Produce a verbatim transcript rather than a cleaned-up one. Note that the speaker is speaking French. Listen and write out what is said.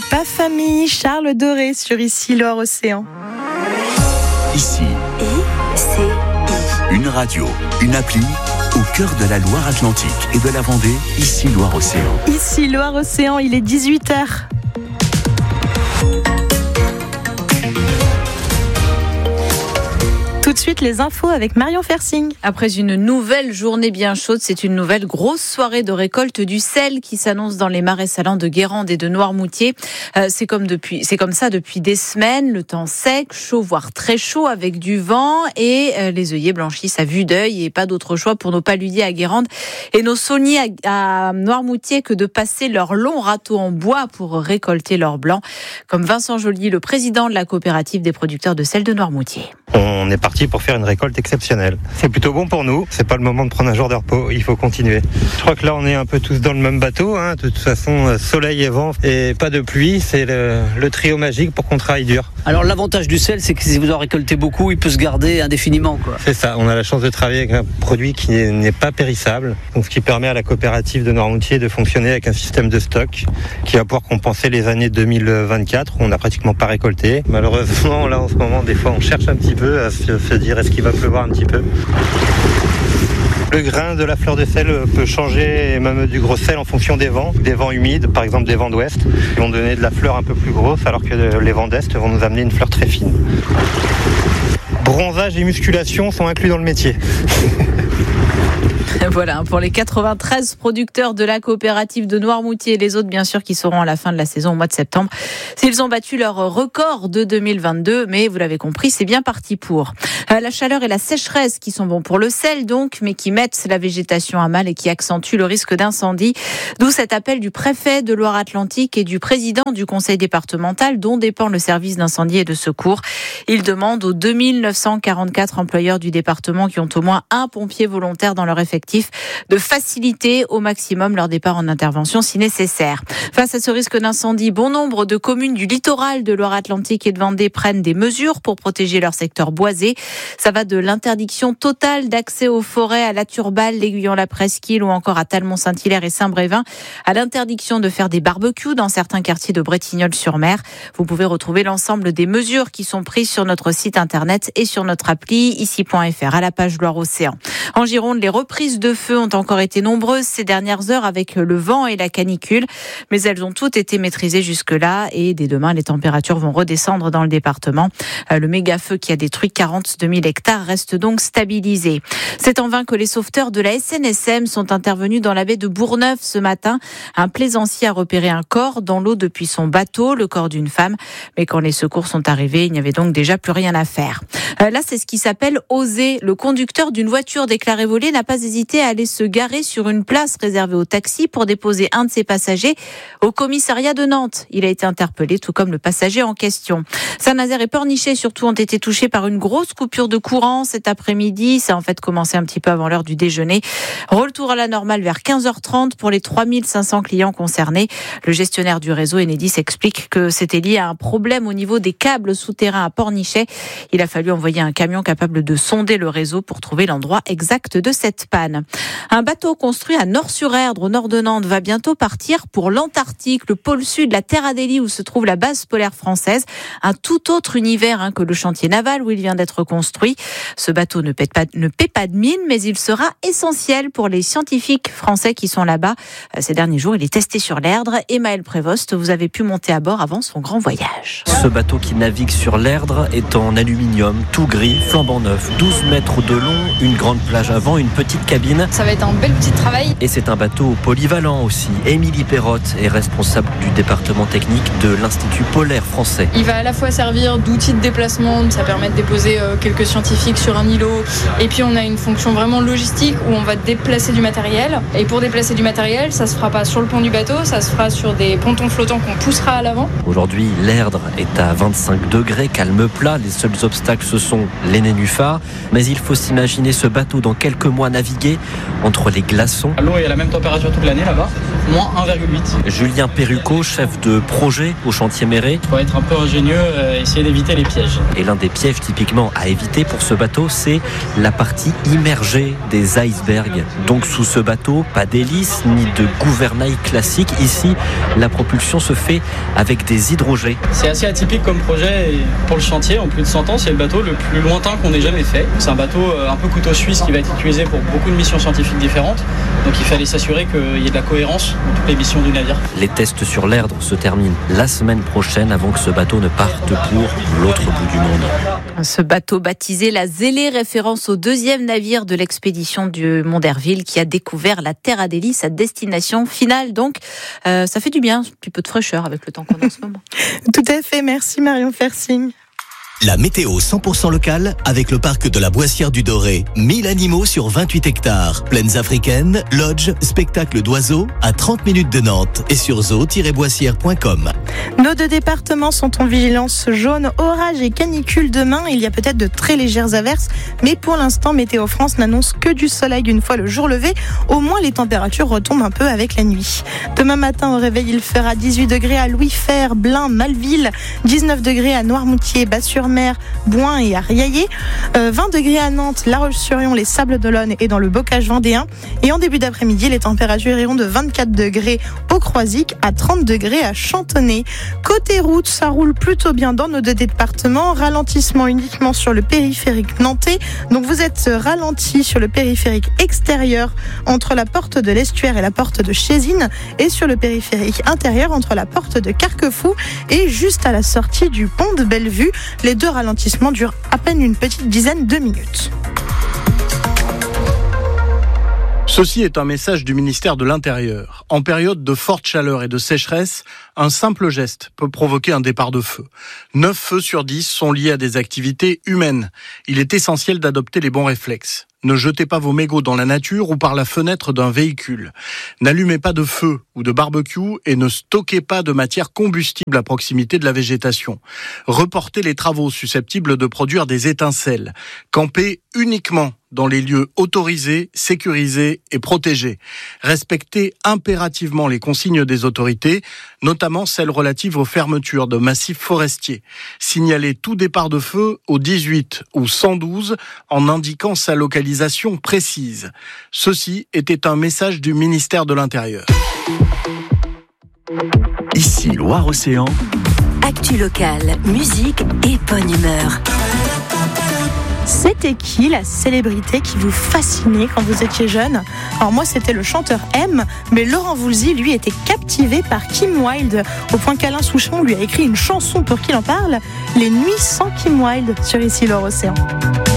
Pa Famille, Charles Doré sur Ici Loire-Océan. Ici, I C I. une radio, une appli au cœur de la Loire-Atlantique et de la Vendée. Ici Loire-Océan. Ici Loire-Océan, il est dix-huit heures. Tout de suite, les infos avec Marion Fersing. Après une nouvelle journée bien chaude, c'est une nouvelle grosse soirée de récolte du sel qui s'annonce dans les marais salants de Guérande et de Noirmoutier. Euh, c'est comme depuis, c'est comme ça depuis des semaines. Le temps sec, chaud, voire très chaud avec du vent et euh, les œillets blanchissent à vue d'œil et pas d'autre choix pour nos paludiers à Guérande et nos sauniers à, à Noirmoutier que de passer leur long râteau en bois pour récolter leur blanc. Comme Vincent Joly, le président de la coopérative des producteurs de sel de Noirmoutier. On est parti pour faire une récolte exceptionnelle. C'est plutôt bon pour nous. C'est pas le moment de prendre un jour de repos. Il faut continuer. Je crois que là, on est un peu tous dans le même bateau. Hein. De toute façon, soleil et vent et pas de pluie. C'est le, le trio magique pour qu'on travaille dur. Alors, l'avantage du sel, c'est que si vous en récoltez beaucoup, il peut se garder indéfiniment, quoi. C'est ça. On a la chance de travailler avec un produit qui n'est pas périssable. Donc, ce qui permet à la coopérative de Noirmoutier de fonctionner avec un système de stock qui va pouvoir compenser les années deux mille vingt-quatre où on n'a pratiquement pas récolté. Malheureusement, là, en ce moment, des fois, on cherche un petit peu à se, se dire est-ce qu'il va pleuvoir un petit peu. Le grain de la fleur de sel peut changer, même du gros sel, en fonction des vents. Des vents humides, par exemple des vents d'ouest, qui vont donner de la fleur un peu plus grosse, alors que les vents d'est vont nous amener une fleur très fine. Bronzage et musculation sont inclus dans le métier. Voilà, pour les quatre-vingt-treize producteurs de la coopérative de Noirmoutier et les autres, bien sûr, qui seront à la fin de la saison au mois de septembre. S'ils ont battu leur record de deux mille vingt-deux, mais vous l'avez compris, c'est bien parti pour. La chaleur et la sécheresse qui sont bons pour le sel, donc, mais qui mettent la végétation à mal et qui accentuent le risque d'incendie. D'où cet appel du préfet de Loire-Atlantique et du président du conseil départemental, dont dépend le service d'incendie et de secours. Il demande aux deux mille neuf cent quarante-quatre employeurs du département qui ont au moins un pompier volontaire dans leur effectif de faciliter au maximum leur départ en intervention si nécessaire. Face à ce risque d'incendie, bon nombre de communes du littoral de Loire-Atlantique et de Vendée prennent des mesures pour protéger leur secteur boisé. Ça va de l'interdiction totale d'accès aux forêts à La Turballe, l'Aiguillon-la-Presqu'île ou encore à Talmont-Saint-Hilaire et Saint-Brévin, à l'interdiction de faire des barbecues dans certains quartiers de Bretignolles-sur-Mer. Vous pouvez retrouver l'ensemble des mesures qui sont prises sur notre site internet et sur notre appli ici point f r à la page Loire-Océan. En Gironde, les reprises de feu ont encore été nombreuses ces dernières heures avec le vent et la canicule, mais elles ont toutes été maîtrisées jusque-là et dès demain, les températures vont redescendre dans le département. Le méga-feu qui a détruit quarante-deux mille hectares reste donc stabilisé. C'est en vain que les sauveteurs de la S N S M sont intervenus dans la baie de Bourgneuf ce matin. Un plaisancier a repéré un corps dans l'eau depuis son bateau, le corps d'une femme, mais quand les secours sont arrivés, il n'y avait donc déjà plus rien à faire. Là, c'est ce qui s'appelle oser. Le conducteur d'une voiture déclarée volée n'a pas hésité à aller se garer sur une place réservée aux taxis pour déposer un de ses passagers au commissariat de Nantes. Il a été interpellé, tout comme le passager en question. Saint-Nazaire et Pornichet, surtout, ont été touchés par une grosse coupure de courant cet après-midi. Ça a en fait commencé un petit peu avant l'heure du déjeuner. Retour à la normale vers quinze heures trente pour les trois mille cinq cents clients concernés. Le gestionnaire du réseau, Enedis, explique que c'était lié à un problème au niveau des câbles souterrains à Pornichet. Il a fallu envoyer un camion capable de sonder le réseau pour trouver l'endroit exact de cette panne. Un bateau construit à Nort-sur-Erdre, au nord de Nantes, va bientôt partir pour l'Antarctique, le pôle sud, la Terre Adélie, où se trouve la base polaire française. Un tout autre univers hein, que le chantier naval où il vient d'être construit. Ce bateau ne paie pas, ne paie pas de mine, mais il sera essentiel pour les scientifiques français qui sont là-bas. Ces derniers jours, il est testé sur l'Erdre. Et Maël Prévost, vous avez pu monter à bord avant son grand voyage. Ce bateau qui navigue sur l'Erdre est en aluminium, tout gris, flambant neuf, douze mètres de long, une grande plage avant, une petite cabine. Ça va être un bel outil de travail. Et c'est un bateau polyvalent aussi. Émilie Perrotte est responsable du département technique de l'Institut polaire français. Il va à la fois servir d'outil de déplacement, ça permet de déposer euh, quelques scientifiques sur un îlot. Et puis on a une fonction vraiment logistique où on va déplacer du matériel. Et pour déplacer du matériel, ça se fera pas sur le pont du bateau, ça se fera sur des pontons flottants qu'on poussera à l'avant. Aujourd'hui, l'Erdre est à vingt-cinq degrés, calme plat. Les seuls obstacles, ce sont les nénuphars. Mais il faut s'imaginer ce bateau dans quelques mois naviguer pied entre les glaçons. L'eau est à la même température toute l'année là-bas, moins un virgule huit. Julien Perrucot, chef de projet au chantier Méret. Il faut être un peu ingénieux, euh, essayer d'éviter les pièges. Et l'un des pièges typiquement à éviter pour ce bateau, c'est la partie immergée des icebergs. Donc sous ce bateau, pas d'hélice ni de gouvernail classique. Ici, la propulsion se fait avec des hydrogés. C'est assez atypique comme projet et pour le chantier. En plus de cent ans, c'est le bateau le plus lointain qu'on ait jamais fait. C'est un bateau un peu couteau suisse qui va être utilisé pour beaucoup de missions scientifiques différentes. Donc il fallait s'assurer qu'il y ait de la cohérence dans toutes les missions du navire. Les tests sur l'Erdre se terminent la semaine prochaine avant que ce bateau ne parte pour l'autre bout du monde. Ce bateau baptisé la Zélé, référence au deuxième navire de l'expédition du Mont d'Herville qui a découvert la Terre Adélie, sa destination finale. Donc euh, ça fait du bien, un petit peu de fraîcheur avec le temps qu'on a en ce moment. Tout à fait, merci Marion Fersing. La météo cent pour cent locale avec le parc de la Boissière du Doré. mille animaux sur vingt-huit hectares. Plaines africaines, lodges, spectacles d'oiseaux à trente minutes de Nantes et sur zoo tiret boissière point com. Nos deux départements sont en vigilance jaune, orage et canicule demain. Il y a peut-être de très légères averses, mais pour l'instant, Météo France n'annonce que du soleil une fois le jour levé. Au moins, les températures retombent un peu avec la nuit. Demain matin, au réveil, il fera dix-huit degrés à Louis-Fer, Blain, Malville, dix-neuf degrés à Noirmoutier, Bas-sur-Mer, Boin et Ariaillé, euh, vingt degrés à Nantes, La Roche-sur-Yon, les Sables-d'Olonne et dans le Bocage vendéen. Et en début d'après-midi, les températures iront de vingt-quatre degrés au Croisic à trente degrés à Chantonnay. Côté route, ça roule plutôt bien dans nos deux départements. Ralentissement uniquement sur le périphérique nantais. Donc vous êtes ralenti sur le périphérique extérieur entre la porte de l'Estuaire et la porte de Chézine et sur le périphérique intérieur entre la porte de Carquefou et juste à la sortie du pont de Bellevue. Les deux ralentissements durent à peine une petite dizaine de minutes. Ceci est un message du ministère de l'Intérieur. En période de forte chaleur et de sécheresse, un simple geste peut provoquer un départ de feu. neuf feux sur dix sont liés à des activités humaines. Il est essentiel d'adopter les bons réflexes. Ne jetez pas vos mégots dans la nature ou par la fenêtre d'un véhicule. N'allumez pas de feu ou de barbecue et ne stockez pas de matière combustible à proximité de la végétation. Reportez les travaux susceptibles de produire des étincelles. Campez uniquement dans les lieux autorisés, sécurisés et protégés. Respectez impérativement les consignes des autorités, notamment celles relatives aux fermetures de massifs forestiers. Signalez tout départ de feu au dix-huit ou cent douze en indiquant sa localisation précise. Ceci était un message du ministère de l'Intérieur. Ici Loire-Océan. Actu locale, musique et bonne humeur. C'était qui la célébrité qui vous fascinait quand vous étiez jeune ? Alors moi c'était le chanteur M, mais Laurent Voulzy lui était captivé par Kim Wilde, au point qu'Alain Souchon lui a écrit une chanson pour qu'il en parle, Les Nuits sans Kim Wilde, sur Ici Loire-Océan.